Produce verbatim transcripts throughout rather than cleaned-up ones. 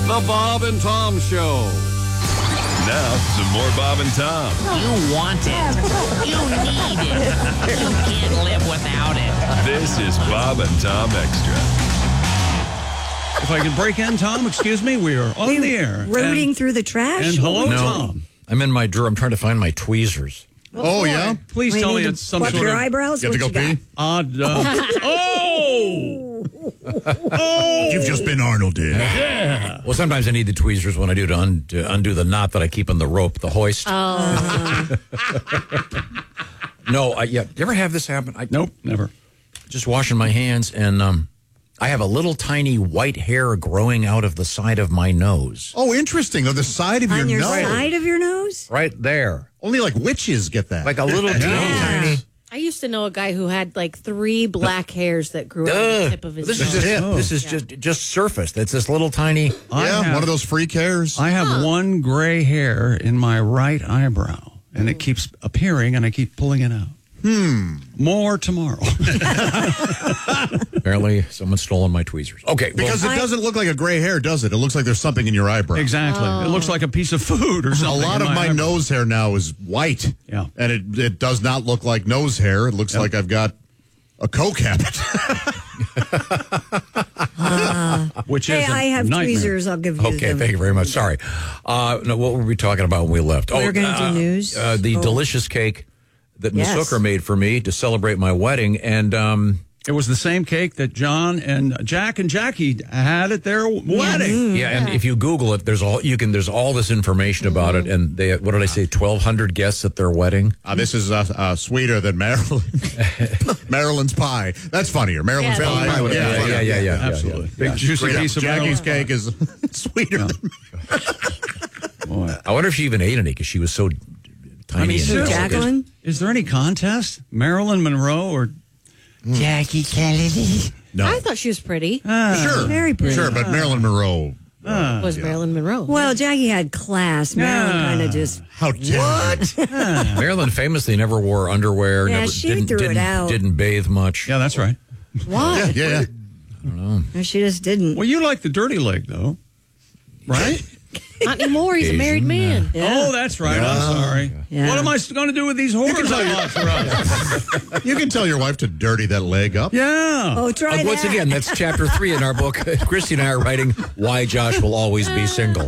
The Bob and Tom Show. Now, some more Bob and Tom. You want it. You need it. You can't live without it. This is Bob and Tom Extra. If I can break in, Tom, excuse me, we are on the air. Rooting and, through the trash? And hello, No. Tom. I'm in my drawer. I'm trying to find my tweezers. Oh, yeah? Please We tell need me to it's some pluck sort your of eyebrows? You have to What go you pee? odd... Uh, oh! Oh! You've just been Arnolded. Yeah. Well, sometimes I need the tweezers when I do to, un- to undo the knot that I keep in the rope, the hoist. Oh. No, I, yeah. You ever have this happen? I, Nope, never. Just washing my hands, and um, I have a little tiny white hair growing out of the side of my nose. Oh, interesting. On the side of your On your nose. side of your nose? Right there. Only like witches get that. Like a little teeny tiny. I used to know a guy who had like three black hairs that grew out of the tip of his This nose. is just, Oh. this is just just surfaced. It's this little tiny. I yeah, have, one of those freak hairs. I have one gray hair in my right eyebrow, and it keeps appearing, and I keep pulling it out. Hmm. More tomorrow. Apparently, someone's stolen my tweezers. Okay, well, because it doesn't look like a gray hair, does it? It looks like there's something in your eyebrow. Exactly. It looks like a piece of food or A something. lot in of my eyebrow. nose hair now is white. Yeah. And it, it does not look like nose hair. It looks Yep. like I've got a coke habit. Which Hey, is a I have nightmare. tweezers. I'll give you okay, them. thank you very much. Sorry. Uh, no, what were we talking about when we left? We were gonna do uh, news. Uh, the Oh. delicious cake that Miss Yes. Hooker made for me to celebrate my wedding, and um, It was the same cake that John and Jack and Jackie had at their wedding. yeah, and if you Google it, there's all you can. There's all this information about it, and they what did I say? Twelve hundred guests at their wedding. Uh, this is uh, uh, sweeter than Maryland. Maryland's pie. That's funnier. Maryland's Yeah, pie. that's would be yeah, funnier. yeah, yeah, yeah, Absolutely. yeah, Big juicy Straight up. piece of Jackie's Maryland cake is sweeter Yeah. than Boy. I wonder if she even ate any because she was so tiny. I mean, and seriously, delicate. Jacqueline? Is there any contest? Marilyn Monroe or Jackie Kennedy? No. I thought she was pretty. Sure. Very pretty. Sure, but Marilyn Monroe. was Marilyn Monroe. Well, Jackie had class. Marilyn Yeah. kind of just... How dare you. Marilyn famously never wore underwear. Yeah, never, she didn't, threw it didn't, out. Didn't bathe much. Yeah, that's right. Why? Yeah, yeah. No, she just didn't. Well, you like the dirty leg, though, right? Not anymore. He's a married man. Yeah. Oh, that's right. I'm sorry. Yeah. What am I going to do with these whores I bought for us? You can tell your wife to dirty that leg up. Yeah. Oh, try Uh, that. once again, that's chapter three in our book. Christy and I are writing Why Josh Will Always Be Single.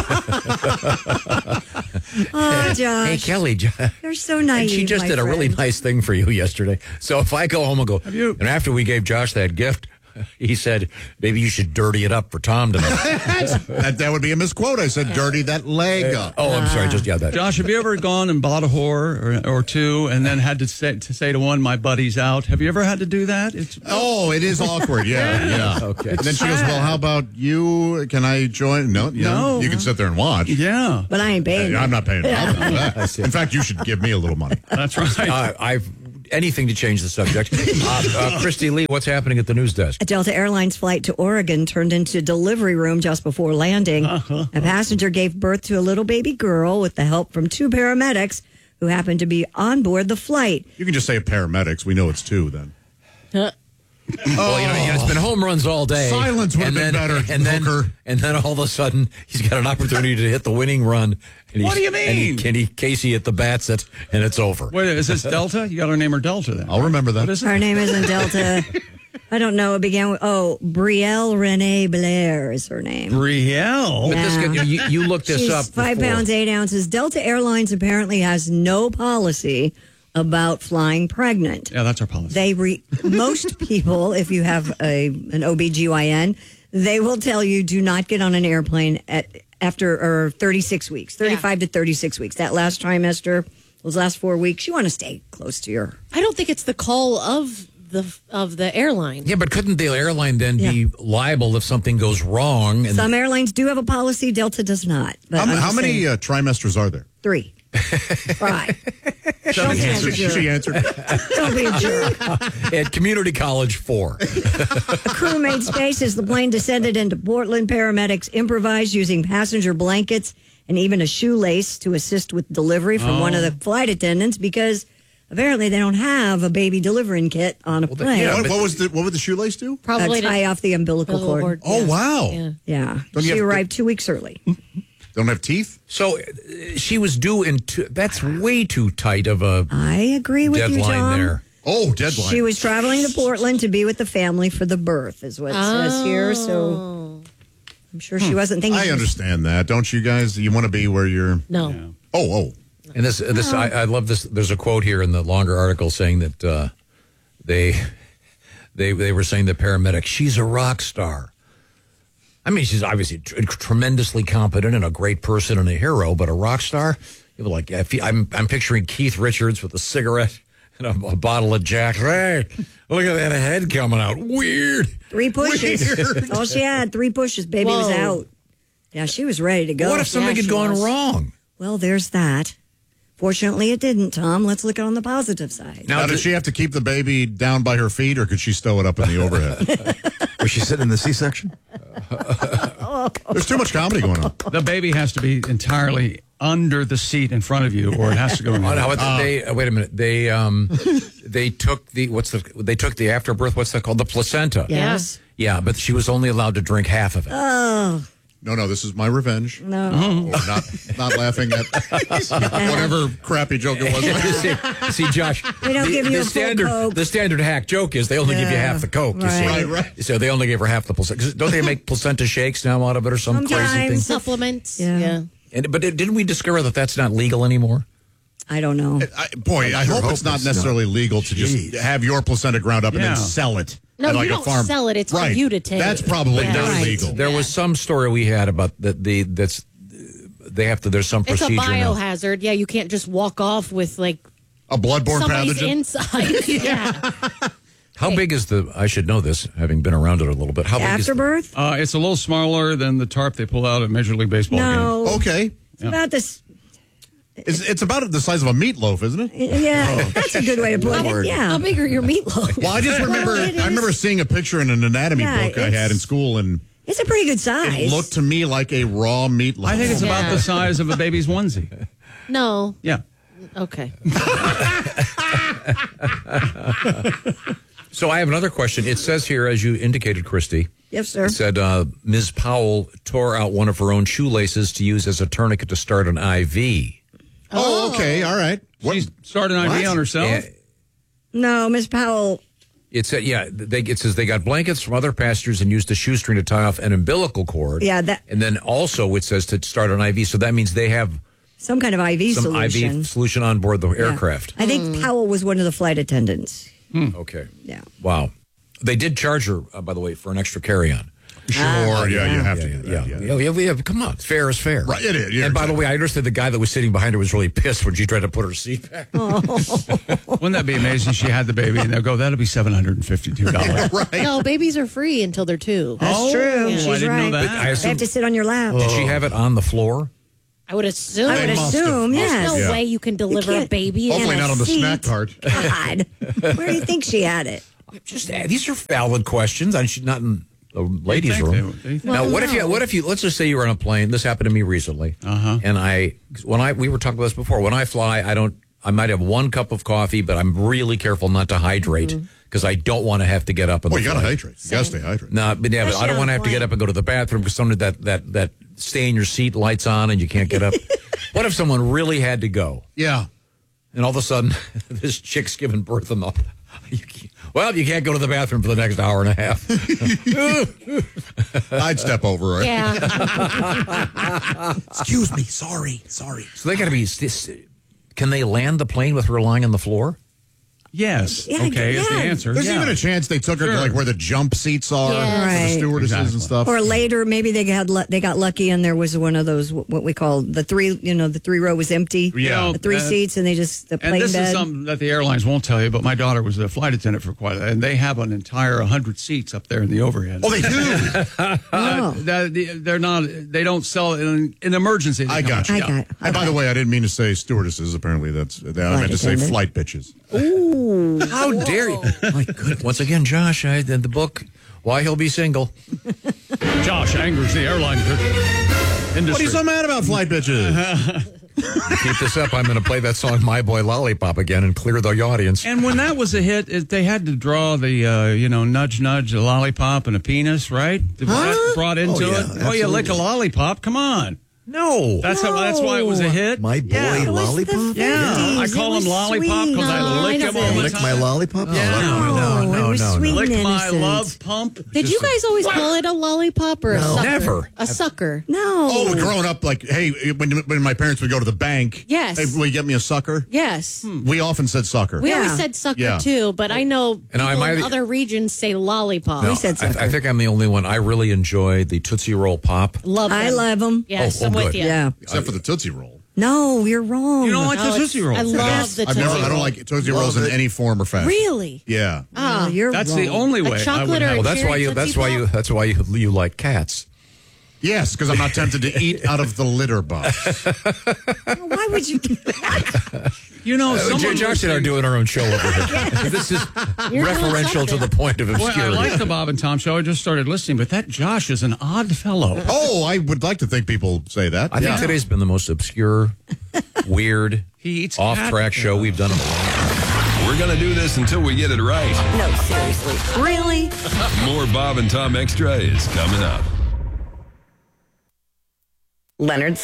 Oh, Josh. Hey, Kelly. Jo- You're so naive, And she just my did a really friend. nice thing for you yesterday. So if I go home and go, you- and after we gave Josh that gift, he said, maybe you should dirty it up for Tom tonight. that, that would be a misquote. I said dirty that leg up. Oh, I'm sorry. Just, yeah, that. Josh, have you ever gone and bought a whore or, or two and then had to say, to say to one, my buddy's out? Have you ever had to do that? It's Oh, it is awkward. Yeah, yeah. Okay. And then she goes, well, how about you? Can I join? No, you know, No. you can sit there and watch. Yeah, But I ain't paying. Hey, I'm not paying nothing for that. I see. In fact, you should give me a little money. that's right. Uh, I've anything to change the subject. Uh, uh, Christy Lee, what's happening at the news desk? A Delta Airlines flight to Oregon turned into delivery room just before landing. A passenger gave birth to a little baby girl with the help from two paramedics who happened to be on board the flight. You can just say paramedics. We know it's two then. Well, you know, you know, it's been home runs all day. Silence would have and been then, better, And then, Hooker. and then all of a sudden, he's got an opportunity to hit the winning run. And What he's- do you mean? And he, can he, Casey at the bats it, and it's over. Wait, is this Delta? You got to name her Delta then. I'll remember that. What is it? Her name isn't Delta. I don't know. It began with, oh, Brielle Renee Blair is her name. Brielle. But this, Yeah. you, you looked this She's up. five before. pounds, eight ounces. Delta Airlines apparently has no policy about flying pregnant. Yeah, that's our policy. They re- most people, if you have a an O B G Y N, they will tell you do not get on an airplane at after or thirty-six weeks, thirty-five to thirty-six weeks. That last trimester, those last four weeks, you want to stay close to your. I don't think it's the call of the of the airline. Yeah, but couldn't the airline then be liable if something goes wrong? And Some airlines do have a policy. Delta does not. But How, I'm how just many saying, uh, trimesters are there? three. Right. She Don't be a answered. jerk. She answered. Don't be a jerk. at community college four. A crew made space as the plane descended into Portland. Paramedics improvised using passenger blankets and even a shoelace to assist with delivery from one of the flight attendants because apparently they don't have a baby delivering kit on a plane. yeah, What, what was the what would the shoelace do? Probably uh, tie to- off the umbilical cord. cord. Oh yeah. wow! Yeah. Yeah, Don't you she have to- arrived two weeks early. Don't have teeth? So uh, she was due in. Two, that's way too tight of a I agree with you, deadline John. there. Oh, deadline. She was traveling to Portland to be with the family for the birth, is what it says here. So I'm sure she wasn't thinking. I understand that, don't you guys? You want to be where you're. No. Oh, oh. And this, this, I, I love this. There's a quote here in the longer article saying that uh, they, they, they were saying the paramedic, she's a rock star. I mean, she's obviously tr- tremendously competent and a great person and a hero, but a rock star. You know, like I feel, I'm, I'm picturing Keith Richards with a cigarette and a, a bottle of Jack. Hey, look at that head coming out. Weird. Three pushes. Weird. All she had, three pushes. Baby was Whoa. out. Yeah, she was ready to go. What if something Yeah, had she gone was. wrong? Well, there's that. Fortunately, it didn't, Tom. Let's look on the positive side. Now, Now, does did- she have to keep the baby down by her feet, or could she stow it up in the overhead? Was she sitting in the C-section? There's too much comedy going on. The baby has to be entirely under the seat in front of you, or it has to go in. Oh, no, the what- they, uh, wait a minute. They um, they took the what's the they took the afterbirth. What's that called? The placenta. Yes. Yeah, but she was only allowed to drink half of it. Oh, No, no, this is my revenge. no. Oh, not, not laughing at whatever crappy joke it was. see, see, Josh. They don't the, give you the a full standard. Coke. The standard hack joke is they only give you Yeah, half the Coke. You see, right. Right, right. So they only gave her half the placenta. 'Cause don't they make placenta shakes now out of it or some crazy thing? Sometimes. Supplements. Yeah. Yeah. And, but didn't we discover that that's not legal anymore? I don't know. I, boy, I sure hope hope it's not it's necessarily legal to just Jeez. have your placenta ground up and Yeah. then sell it. No, at you like don't a farm. sell it. It's for right. you to take. That's probably Yeah. not Right. illegal. There was some story we had about that. The that's they have to. There's some It's a procedure now. biohazard. Yeah, you can't just walk off with like A bloodborne somebody's pathogen. inside. yeah. How big is the? I should know this, having been around it a little bit. How big is the, Afterbirth? Uh, it's a little smaller than the tarp they pull out at Major League Baseball games. No. Okay. It's about this. It's, it's about the size of a meatloaf, isn't it? Yeah, that's a good way to put it. Yeah. How big are your meatloaf? Well, I just remember Well, it I remember is- seeing a picture in an anatomy Yeah, book I had in it's- school, and It's a pretty good size. it looked to me like a raw meatloaf. I think it's about Yeah. the size of a baby's onesie. No. Yeah. Okay. So I have another question. It says here, as you indicated, Christy, Yes, sir. it said uh, Miz Powell tore out one of her own shoelaces to use as a tourniquet to start an I V. Oh, okay, all right. What? She started an I V What? on herself. And No, Miss Powell. it said, yeah, they, it says they got blankets from other passengers and used a shoestring to tie off an umbilical cord. Yeah, that- And then also it says to start an I V. So that means they have Some kind of I V some solution. I V solution on board the Yeah. aircraft. I think Powell was one of the flight attendants. Okay. Yeah. Wow. They did charge her, uh, by the way, for an extra carry-on. Sure, yeah, you have to do Yeah, that. yeah, Yeah. yeah, yeah, Come on, fair is fair. Right, it is. You're And by the exactly- way, I understood the guy that was sitting behind her was really pissed when she tried to put her seat back. Wouldn't that be amazing? She had the baby, and they'll go, that'll be seven hundred fifty-two dollars. Right. No, babies are free until they're two. That's Oh, true. I She's didn't know right. that. I They assume, have to sit on your lap. did she have it on the floor? I would assume. I would must have- assume, must yes. no Yeah. way you can deliver a can't- baby. Hopefully in a not on the seat. snack cart. God, where do you think she had it? Just uh, these are valid questions. I should not in the ladies' think room. they- they think- now, Well, what if you? no. What if you? Let's just say you were on a plane. This happened to me recently. Uh-huh. And I, when I, we were talking about this before. When I fly, I don't. I might have one cup of coffee, but I'm really careful not to hydrate because I don't want to have to get up. On Well, the you got to flight. hydrate. You got to stay hydrated. No, but yeah, but I Especially don't on want to a have to get plane. up and go to the bathroom because some of that that that stay in your seat lights on and you can't get up. What if someone really had to go Yeah. and all of a sudden this chick's giving birth in the? You can't- well, you can't go to the bathroom for the next hour and a half. I'd step over it. Yeah. Excuse me. Sorry. Sorry. So they got to be. Can they land the plane with her lying on the floor? Yes. Yeah, okay, is the yeah. answer. There's yeah. even a chance they took her to Sure. like where the jump seats are Yeah. for the Right. stewardesses Exactly. and stuff. Or later, maybe they got lu- they got lucky, and there was one of those what we call the three. You know, the three row was empty. Yeah. the three Uh, seats, and they just the And plane this bed. is something that the airlines won't tell you, but my daughter was a flight attendant for quite a and they have an entire one hundred seats up there in the overhead. Oh, they do. Uh, that- they're not, they don't sell it in, in emergency. they I come got up. you. I got- And by the way, I didn't mean to say stewardesses. Apparently, that's I meant to say attendant. flight bitches. How dare you? My goodness. Once again, Josh, I in the book, Why He'll Be Single. Josh angers the airline industry. What are you so mad about, flight bitches? You keep this up, I'm going to play that song "My Boy Lollipop" again and clear the audience. And when that was a hit, it, they had to draw the, uh, you know, nudge, nudge, a lollipop and a penis, right? Was that brought into Oh, yeah, it? Oh, you lick absolutely. a lollipop? Come on. No, That's how. That's why it was a hit. My boy Yeah. It was lollipop? the Yeah, I fifties. call It him was lollipop sweet. because I No, lick I him don't all the Lick time. my lollipop? Yeah. Oh, no, Oh, no, it was no, no. sweet Lick and my innocent. love pump. Did you guys always call it a lollipop or a No. sucker? Never. A sucker. No. Oh, growing up, like, hey, when, when my parents would go to the bank, Yes. hey, will you get me a sucker? Yes. We often said sucker. We Yeah. always said sucker Yeah. too, but I know And I people might- in other regions say lollipop. No, said I, I think I'm the only one. I really enjoy the Tootsie Roll Pop. Love them. I love them. Yes, Oh, oh, I'm with good. you. Yeah. Except for the Tootsie Roll. No, you're wrong. You don't like No, the it's- Tootsie Roll? I love Yes. the I've Tootsie never, I Roll. don't like Tootsie Rolls in it. any form or fashion. Really? Yeah. Oh, you're That's wrong. the only A way. I chocolate would or have. a Well, that's cherry why you. Tootsie That's why Pop? you. That's why you. You like cats. Yes, because I'm not tempted to eat out of the litter box. Why would you do that? You know, Uh, someone Josh and I are listening- doing our own show over here. This is You're doing referential to something. the point of Boy, I obscurity. like the Bob and Tom show. I just started listening, but that Josh is an odd fellow. Oh, I would like to think people say that. I think Yeah. today's been the most obscure, weird, He eats off-track cat- show we've done in a long time. We're going to do this until we get it right. No, seriously. Really? More Bob and Tom Extra is coming up. Leonard